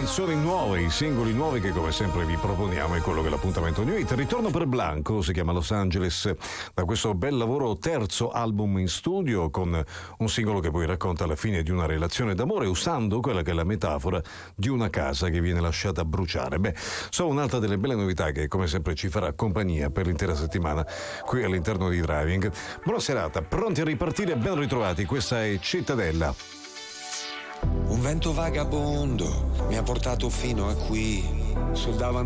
canzoni nuove, i singoli nuovi che come sempre vi proponiamo, è quello che è l'appuntamento New Hit. Ritorno per Blanco, si chiama Los Angeles, da questo bel lavoro, terzo album in studio, con un singolo che poi racconta la fine di una relazione d'amore, usando quella che è la metafora di una casa che viene lasciata bruciare. Beh, sono un'altra delle belle novità che come sempre ci farà compagnia per l'intera settimana qui all'interno di Driving. Buona serata, pronti a ripartire, ben ritrovati, questa è Cittadella. Un vento vagabondo mi ha portato fino a qui, sul davanti